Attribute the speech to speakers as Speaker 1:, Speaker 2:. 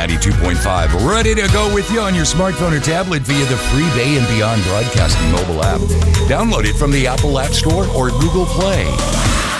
Speaker 1: 92.5. Ready to go with you on your smartphone or tablet via the free Bay and Beyond Broadcasting mobile app. Download it from the Apple App Store or Google Play.